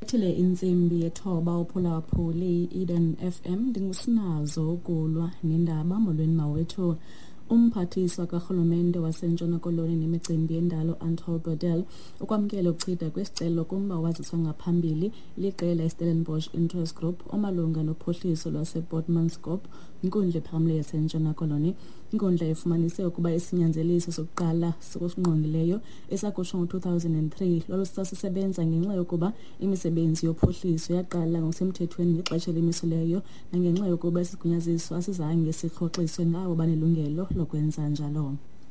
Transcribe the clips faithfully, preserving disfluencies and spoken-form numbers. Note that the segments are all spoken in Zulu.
Thile insimbi yethoba uphulaphuli Eden F M ndingusinazo ukulwa nendaba molweni mawethu. Umphathiswa karhulumente waseNtshona Koloni nemicimbi yendalo Anton Bodel ukwamkela ukuchitha kwesicelo kumba waziswa ngaphambili liqela iStellenbosch Interest Group omalunga nophuhliso lwasePort Moresby inkundla ephakamileyo yaseNtshona Koloni. Inkundla ifumanise ukuba isinyanzeliso sokuqala sokusingqongileyo esakutsho ngo two thousand three lolo sasisebenza ngenxa yokuba imisebenzi yophuhliso yaqala ngokusemthethweni ngexesha lemisileyo nangenxa yokuba isigunyaziso asizange sirhoxiswe ngabo banelungelo lokwenza njalo.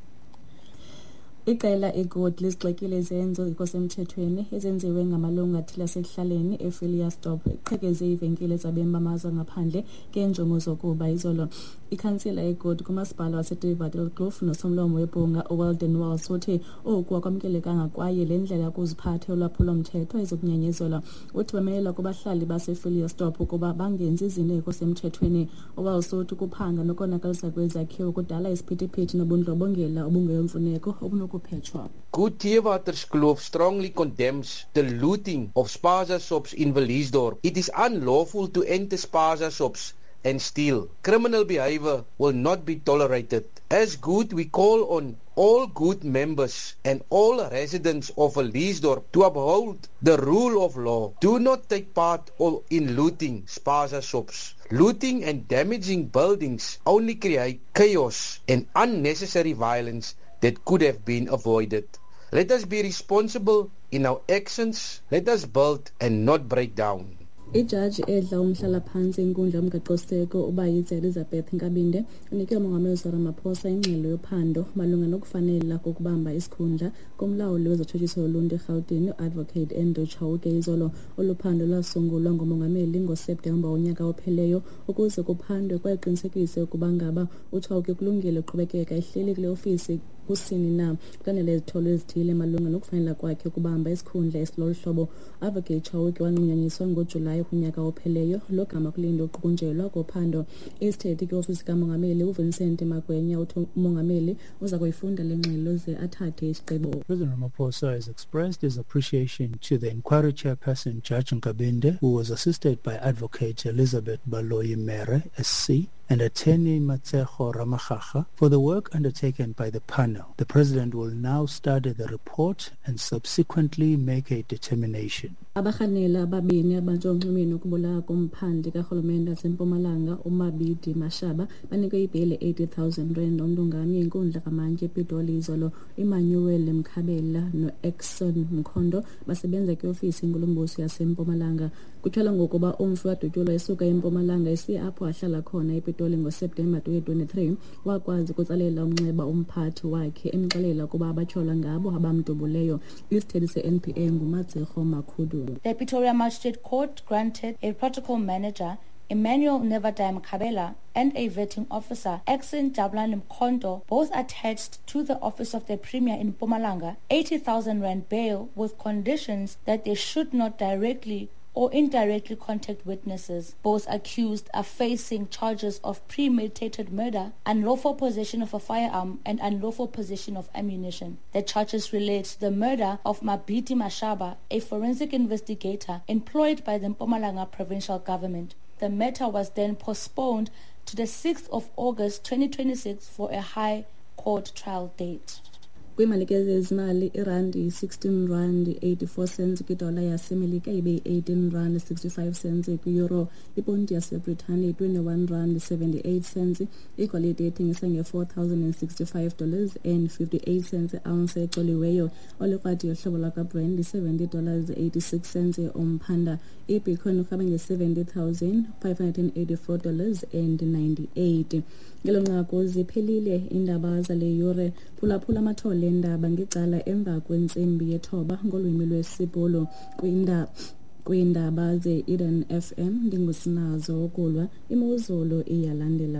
Iqela eGold lizixekile izenzo ngokusemthethweni ezenziwe ngamalungu athile asekuhlaleni ePhilia Stop iqhekeze ivenkile zabemi bamazwe ngaphandle ngenjongo zokuba izolo. Ikhansila eGold kumasipala waseDavid Kloof nosomlomo webhunga uWeldon Wells uthi oku akwamkelekanga kwaye le ndlela yokuziphatha yolwaphulo-mthetho izokunyenyezelwa. Uthi bamelela kubahlali basePhilia Stop ukuba bangenzi izinto ezikusemthethweni. uWells uthi kuphanga nokonakalisa kwezakhiwo kudala isiphithiphithi nobundlobongela obungeyomfuneko obunoku Good Theewaterskloof strongly condemns the looting of spaza shops in Valiesdorp. It is unlawful to enter spaza shops and steal. Criminal behavior will not be tolerated. As Good, we call on all Good members and all residents of Valiesdorp to uphold the rule of law. Do not take part in looting spaza shops. Looting and damaging buildings only create chaos and unnecessary violence that could have been avoided. Let us be responsible in our actions. Let us build and not break down. Ijaji edla umhlala phansi inkundla yomgaqo-siseko ubayitsi Elizabeth Nkabinde unike umongameli Cyril Ramaphosa ingxelo yophando malunga nokufanela kokubamba isikhundla komlawuli wezotshutshiso yoluntu eRhawutini uAdvocate Endo Chauke izolo. Oluphando lwasungulwa ngomongameli ngoSeptemba wonyaka opheleyo ukuze kuphandwe kwayiqinisekise ukuba ngaba uChauke kulungile uqhubekeka ihleli kule ofisi kusini na kanele izitholo ezithile malunga nokufanela kwakhe ukubamba isikhundla esilolu hlobo. Advocate Chauke wanqunyanyiswa ngoJulayi kunyaka opheleyo lo gama kulindo uqhunjelwa kophando. Isithethi kwiofisi kamongameli uVincent Magwenya uthi umongameli uza kuyifunda le ngxelo ze athathe isigqibo. President Ramaphosa has expressed his appreciation to the inquiry chairperson Judge Nkabinde, who was assisted by Advocate Elizabeth Baloyi Mere S C and attorney Matseho Ramagaga for the work undertaken by the panel. The President will now study the report and subsequently make a determination. Abahanela ababini abanjonxumene ukubulawa komphandi karhulumente waseMpumalanga uMabidi Mashaba banikwe ibheli eighty thousand rand omlungami inkundla kamantye ePitoli izolo. Emmanuel Mkhabela noExon Mkhondo basebenza kwiofisi inkulumbuso yaseMpumalanga. Kuthwala ngokuba umfi wadutyulwa esuka eMpumalanga esiya apho ahlala khona ePitoli ngoSeptemba twenty twenty-three wakwazi ukutsalela umnxeba umphathi wakhe emxelela kuba abatyholwa ngabo abamdubuleyo. Isithethi se-N P A nguMatseho Makhudu. The Pretoria Magistrate Court granted a protocol manager, Emmanuel Nevadai Mkhabela, and a vetting officer, Exon Jabulani Mkhonto, both attached to the office of the Premier in Mpumalanga, eighty thousand rand bail with conditions that they should not directly or indirectly contact witnesses. Both accused are facing charges of premeditated murder, unlawful possession of a firearm, and unlawful possession of ammunition. The charges relate to the murder of Mabidi Mashaba, a forensic investigator employed by the Mpumalanga provincial government. The matter was then postponed to the sixth of August twenty twenty-six for a high court trial date. Kwimalike zezimali irandi sixteen rand eighty-four cents kwidola yasemelika ibe eighteen rand sixty-five cents kwi-euro. Iponti yaseBritane twenty-one rand seventy-eight cents. Igolide ethengisa nge-four thousand sixty-five dollars and fifty-eight cents ounce exoliweyo. Olikrati yohlobo lwakaBrand seventy dollars eighty-six cents omphanda. Ibitcoin ukhaba nge-seventy thousand five hundred eighty-four dollars and ninety-eight. Ngelo nqaku ziphelile indaba zale yure. Phulaphula amathole endaba ngecala emva kwentsimbi yethoba ngolwimi lwesibhulu kwindaba kwindaba ze-Eden F M. Ndingusinazo okulwa imozulu iyalandela.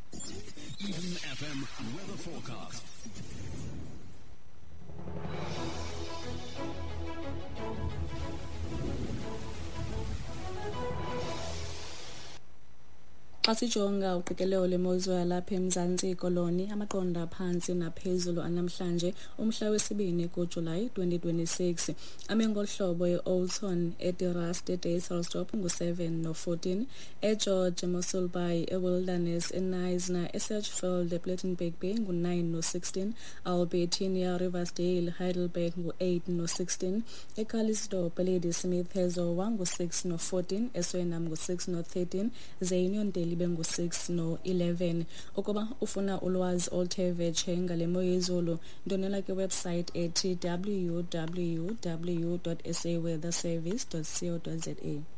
Eden F M weather forecast. Xa sijonga uqikelelo lemozulu yalapha eMzantsi Koloni, amaqonda phansi naphezulu anamhlanje umhla wesibini kuJulayi twenty twenty-six. Ame ngolu hlobo e-Oulton, eDirrast, eDayselsdorp ngu-seven no fourteen, eGeorge, eMossel Bay, eWilderness, eNisna, eSedgefield, ePlettenberg Bay ngu-nine no sixteen, Albertina, Riversdale, Heidelberg ngu-eight no sixteen, eCalisdorp, Ladysmith, Hezowa ngu-six no fourteen, eSweinam ngu-six no thirteen, zeUnion Delibe ngu-six no eleven. Ukuba ufuna ulwazi oluthe vetshe ngale mo yezulu, ndonela kwiwebsite ethi w w w dot s a weather service dot co dot za.